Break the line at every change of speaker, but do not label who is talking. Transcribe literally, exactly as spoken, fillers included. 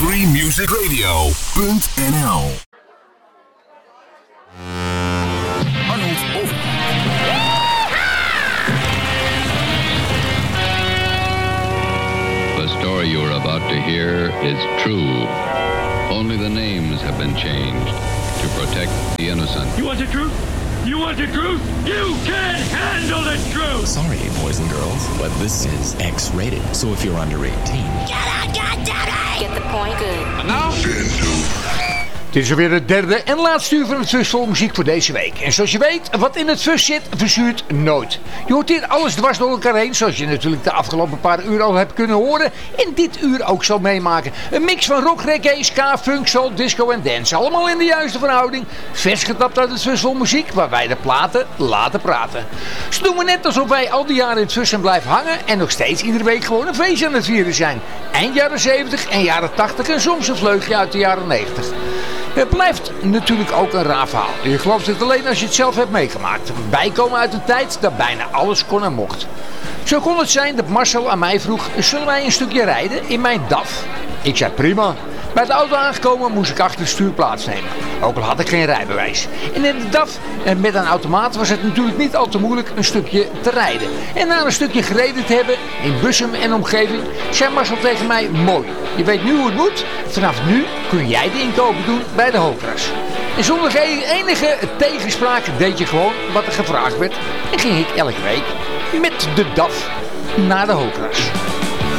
free music radio punt n l. Arnold Over.
The story you are about to hear is true. Only the names have been changed to protect the innocent.
You want the truth? You want the truth? You can't handle the truth!
Sorry, boys and girls, but this is X-rated. So if you're under eighteen...
Get out, goddammit! Get the point good.
And now?
Het is alweer het derde en laatste uur van het Fus vol muziek voor deze week. En zoals je weet, wat in het Fus zit, verzuurt nooit. Je hoort hier alles dwars door elkaar heen, zoals je natuurlijk de afgelopen paar uur al hebt kunnen horen. En dit uur ook zal meemaken. Een mix van rock, reggae, ska, funk, soul, disco en dance. Allemaal in de juiste verhouding. Vers getapt uit het Fus vol muziek, waar wij de platen laten praten. Zo doen we net alsof wij al die jaren in het Fus zijn blijven hangen. En nog steeds iedere week gewoon een feestje aan het vieren zijn. Eind jaren zeventig en jaren tachtig en soms een vleugje uit de jaren negentig. Het blijft natuurlijk ook een raar verhaal. Je gelooft het alleen als je het zelf hebt meegemaakt. Wij komen uit een tijd dat bijna alles kon en mocht. Zo kon het zijn dat Marcel aan mij vroeg, zullen wij een stukje rijden in mijn D A F? Ik zei prima. Bij de auto aangekomen moest ik achter het stuur plaatsnemen. Ook al had ik geen rijbewijs. En in de D A F en met een automaat was het natuurlijk niet al te moeilijk een stukje te rijden. En na een stukje gereden te hebben in Bussum en omgeving, zei Marcel tegen mij, mooi. Je weet nu hoe het moet. Vanaf nu kun jij de inkopen doen bij de Hoogras. En zonder enige tegenspraak deed je gewoon wat er gevraagd werd. En ging ik elke week met de D A F naar de Hoogras.